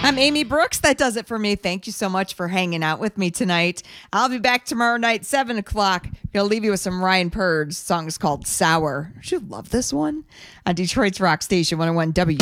I'm Amy Brooks. That does it for me. Thank you so much for hanging out with me tonight. I'll be back tomorrow night, 7 o'clock. I'll leave you with some Ryan Purge. The song is called Sour. Don't you love this one? On Detroit's Rock Station 101 W.